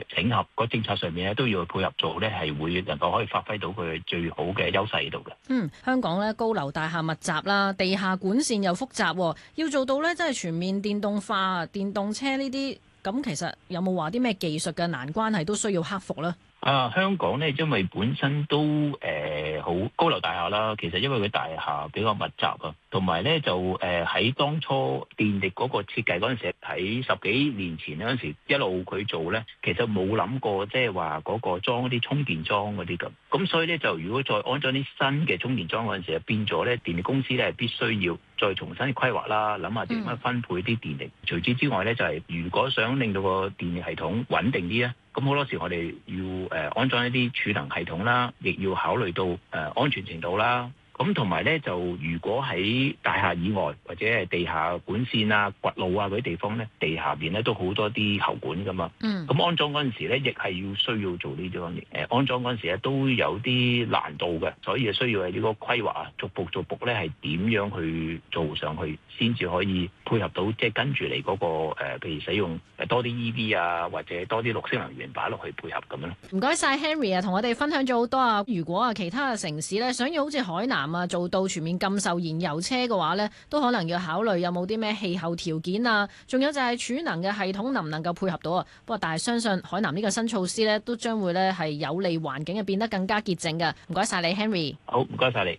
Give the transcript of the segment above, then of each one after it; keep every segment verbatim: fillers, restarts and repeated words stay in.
去整合個政策上面咧，都要去配合做咧，係會能夠可以發揮到佢最好嘅優勢喺度嘅。 嗯，香港咧高樓大廈密集啦，地下管線又複雜，要做到咧真係全面電動化、電動車呢啲，咁其實有冇話啲咩技術嘅難關係都需要克服呢？ 啊，香港咧，因為本身都誒好、呃、高樓大廈啦，其實因為佢大廈比較密集啊，同埋咧就誒喺、呃、當初電力嗰個設計嗰陣時，喺十幾年前嗰陣時一路佢做咧，其實冇諗過即係話嗰個裝啲充電樁嗰啲咁，咁所以咧就如果再安裝啲新嘅充電樁嗰陣時，變咗咧電力公司咧係必須要再重新規劃啦，諗下點樣分配啲電力。除此之外咧，就係、是、如果想令到個電力系統穩定啲咧，咁好多時我哋要誒、呃、安裝一啲儲能系統啦，亦要考慮到誒、呃、安全程度啦。咁同埋咧，就如果喺大廈以外或者係地下管線啊、掘路啊嗰啲地方咧，地下邊咧都好多啲喉管噶嘛。嗯。咁安裝嗰陣時咧，亦係要需要做呢啲方面。誒，安裝嗰陣時咧都有啲難度嘅，所以需要係呢個規劃啊，逐步逐步咧係點樣去做上去，先至可以配合到即係跟住嚟嗰個誒，譬、呃、如使用誒多啲 E V 啊，或者多啲綠色能源擺落去配合咁樣。 唔該晒 Henry 啊，同我哋分享咗好多啊。如果啊其他嘅城市咧想要好似海南啊做到全面禁售燃油車嘅話呢，都可能要考慮有冇啲咩氣候條件啊，仲有就係儲能嘅系統能唔能夠配合到啊？不過但係相信海南呢個新措施呢，都將會呢係有利環境嘅變得更加潔淨嘅。唔該晒你 Henry。 好，唔該晒你。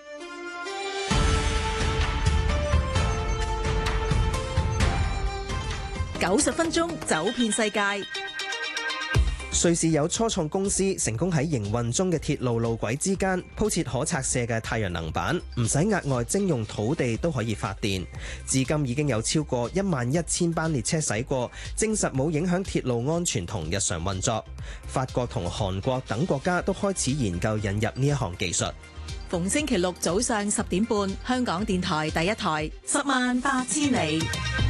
九十分鐘走遍世界。 瑞士有初創公司成功喺營運中嘅鐵路路軌之間鋪設可拆卸嘅太陽能板，唔使額外徵用土地都可以發電。至今已經有超過一萬一千班列車駛過，證實冇影響鐵路安全同日常運作。法國同韓國等國家都開始研究引入呢一項技術。 逢星期六早上十點半，香港電台第一台，十萬八千里。